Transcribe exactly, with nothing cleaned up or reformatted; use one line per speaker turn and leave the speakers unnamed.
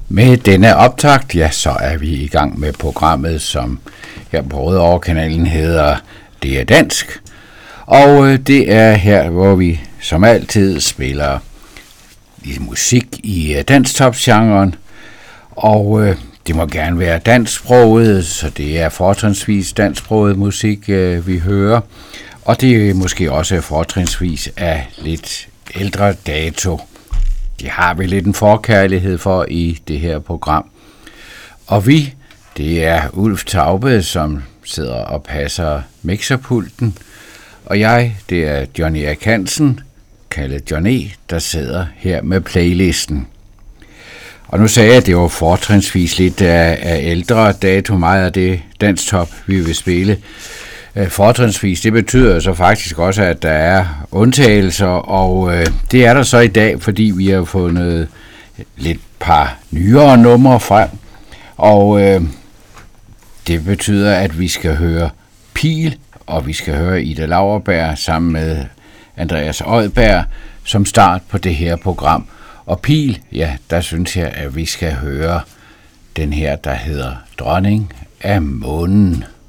Med denne optakt, ja, så er vi i gang med programmet, som her på Rødovre-kanalen hedder Det er Dansk. Og øh, det er her, hvor vi som altid spiller musik i øh, dansktop-genren. Og øh, det må gerne være dansksproget, så det er fortrinsvis dansksproget musik, øh, vi hører. Og det er måske også fortrinsvis af lidt ældre dato. Det har vi lidt en forkærlighed for i det her program. Og vi, det er Ulf Taube, som sidder og passer mixerpulten. Og jeg, det er Johnny Erik Hansen, kaldet Johnny, der sidder her med playlisten. Og nu sagde jeg, at det var fortrinsvis lidt af, af ældre dato, meget af det dansktop, vi vil spille. Fortrinsvis, det betyder så faktisk også, at der er undtagelser, og øh, det er der så i dag, fordi vi har fundet lidt par nyere numre frem, og øh, det betyder, at vi skal høre Pil, og vi skal høre Ida Lauerberg sammen med Andreas Odberg som start på det her program. Og Pil, ja, der synes jeg, at vi skal høre den her, der hedder Dronning af Månen.